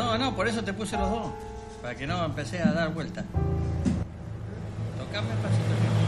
No, no, por eso te puse los dos. Para que no empecé a dar vuelta. Tocame pasito.